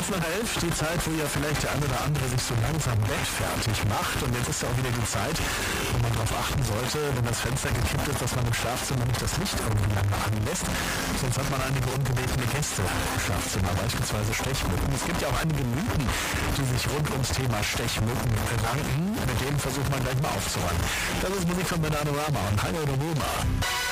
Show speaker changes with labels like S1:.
S1: 11:05, die Zeit, wo ja vielleicht der eine oder andere sich so langsam bettfertig macht. Und jetzt ist ja auch wieder die Zeit, wo man darauf achten sollte, wenn das Fenster gekippt ist, dass man im Schlafzimmer nicht das Licht irgendwie lange anlässt. Sonst hat man einige ungebetene Gäste im Schlafzimmer, beispielsweise Stechmücken. Es gibt ja auch einige Mythen, die sich rund ums Thema Stechmücken ranken. Mit denen versucht man gleich mal aufzuräumen. Das ist Musik von Bananarama und Heiner oder Boomer.